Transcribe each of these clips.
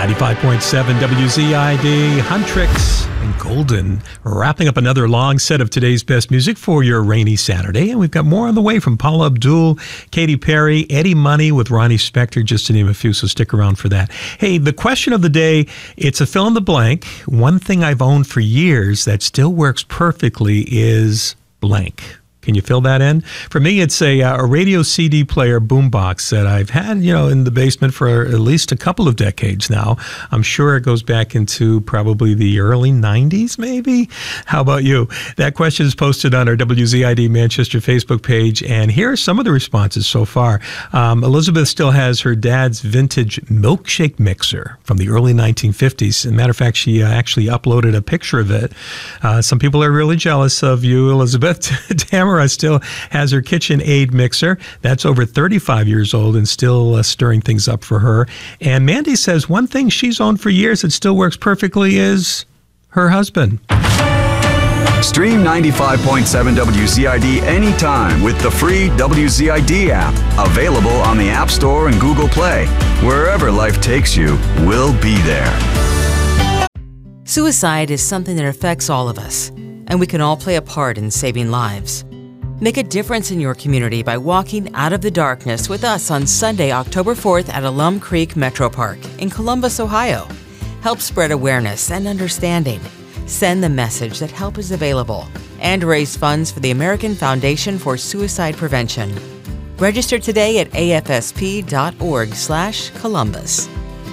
95.7 WZID, Huntrix and Golden, wrapping up another long set of today's best music for your rainy Saturday. And we've got more on the way from Paula Abdul, Katy Perry, Eddie Money with Ronnie Spector, just to name a few, so stick around for that. Hey, the question of the day, it's a fill in the blank. One thing I've owned for years that still works perfectly is blank. Can you fill that in? For me, it's a radio CD player boombox that I've had, in the basement for at least a couple of decades now. I'm sure it goes back into probably the early 90s, maybe? How about you? That question is posted on our WZID Manchester Facebook page, and here are some of the responses so far. Elizabeth still has her dad's vintage milkshake mixer from the early 1950s. As a matter of fact, she actually uploaded a picture of it. Some people are really jealous of you, Elizabeth. Tamara still has her KitchenAid mixer. That's over 35 years old and still stirring things up for her. And Mandy says one thing she's owned for years that still works perfectly is her husband. Stream 95.7 WZID anytime with the free WZID app. Available on the App Store and Google Play. Wherever life takes you, we'll be there. Suicide is something that affects all of us, and we can all play a part in saving lives. Make a difference in your community by walking out of the darkness with us on Sunday, October 4th at Alum Creek Metro Park in Columbus, Ohio. Help spread awareness and understanding. Send the message that help is available and raise funds for the American Foundation for Suicide Prevention. Register today at afsp.org/Columbus.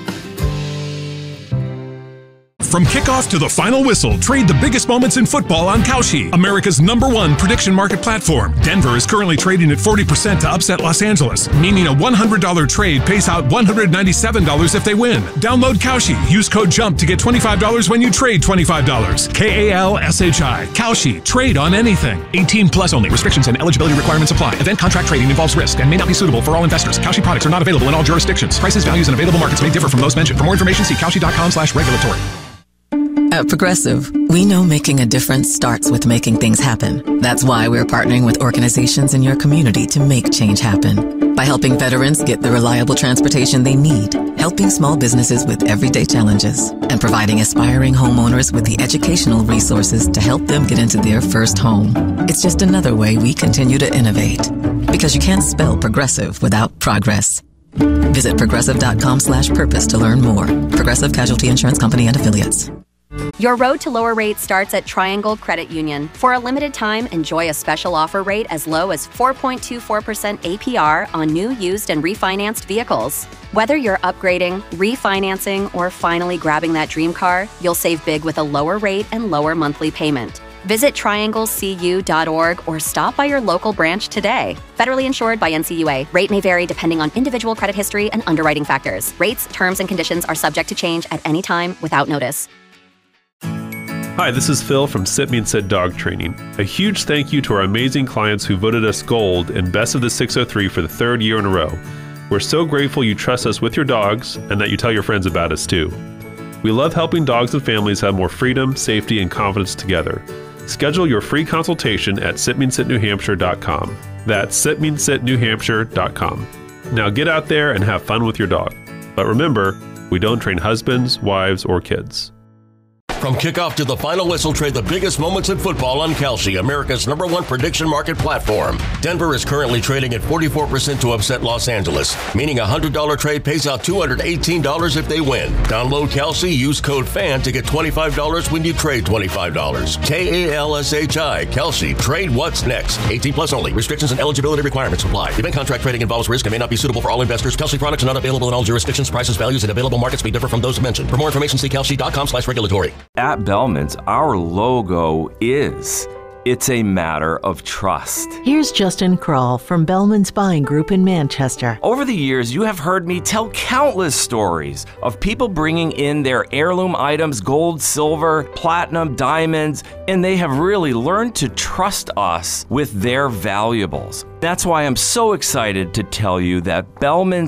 From kickoff to the final whistle, trade the biggest moments in football on Kalshi, America's #1 prediction market platform. Denver is currently trading at 40% to upset Los Angeles, meaning a $100 trade pays out $197 if they win. Download Kalshi. Use code JUMP to get $25 when you trade $25. KALSHI. Kalshi. Trade on anything. 18 plus only. Restrictions and eligibility requirements apply. Event contract trading involves risk and may not be suitable for all investors. Kalshi products are not available in all jurisdictions. Prices, values, and available markets may differ from those mentioned. For more information, see kalshi.com/regulatory. At Progressive, we know making a difference starts with making things happen. That's why we're partnering with organizations in your community to make change happen. By helping veterans get the reliable transportation they need, helping small businesses with everyday challenges, and providing aspiring homeowners with the educational resources to help them get into their first home. It's just another way we continue to innovate. Because you can't spell progressive without progress. Visit progressive.com/purpose to learn more. Progressive Casualty Insurance Company and Affiliates. Your road to lower rates starts at Triangle Credit Union. For a limited time, enjoy a special offer rate as low as 4.24% APR on new, used, and refinanced vehicles. Whether you're upgrading, refinancing, or finally grabbing that dream car, you'll save big with a lower rate and lower monthly payment. Visit trianglecu.org or stop by your local branch today. Federally insured by NCUA. Rate may vary depending on individual credit history and underwriting factors. Rates, terms, and conditions are subject to change at any time without notice. Hi, this is Phil from Sit Me and Sit Dog Training. A huge thank you to our amazing clients who voted us gold and best of the 603 for the third year in a row. We're so grateful you trust us with your dogs and that you tell your friends about us too. We love helping dogs and families have more freedom, safety, and confidence together. Schedule your free consultation at sitmeansitnewhampshire.com. That's sitmeansitnewhampshire.com. Now get out there and have fun with your dog. But remember, we don't train husbands, wives, or kids. From kickoff to the final whistle, trade the biggest moments in football on Kalshi, America's #1 prediction market platform. Denver is currently trading at 44% to upset Los Angeles, meaning a $100 trade pays out $218 if they win. Download Kalshi, use code FAN to get $25 when you trade $25. KALSHI, Kalshi, trade what's next. 18 plus only. Restrictions and eligibility requirements apply. Event contract trading involves risk and may not be suitable for all investors. Kalshi products are not available in all jurisdictions. Prices, values, and available markets may differ from those mentioned. For more information, see kalshi.com/regulatory. At Bellman's, our logo is, it's a matter of trust. Here's Justin Kroll from Bellman's Buying Group in Manchester. Over the years, you have heard me tell countless stories of people bringing in their heirloom items, gold, silver, platinum, diamonds, and they have really learned to trust us with their valuables. That's why I'm so excited to tell you that Bellman's